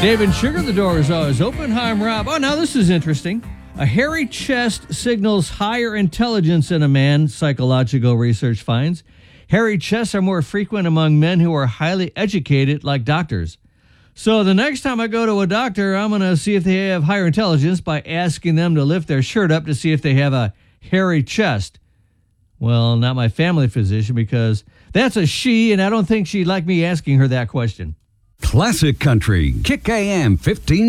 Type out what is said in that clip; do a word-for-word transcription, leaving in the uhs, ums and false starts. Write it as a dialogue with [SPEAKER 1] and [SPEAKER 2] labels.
[SPEAKER 1] David Sugar, the door is always open. Hi, I'm Rob. Oh, now this is interesting. A hairy chest signals higher intelligence in a man, psychological research finds. Hairy chests are more frequent among men who are highly educated, like doctors. So the next time I go to a doctor, I'm going to see if they have higher intelligence by asking them to lift their shirt up to see if they have a hairy chest. Well, not my family physician, because that's a she, and I don't think she'd like me asking her that question.
[SPEAKER 2] Classic Country, Kick A M fifteen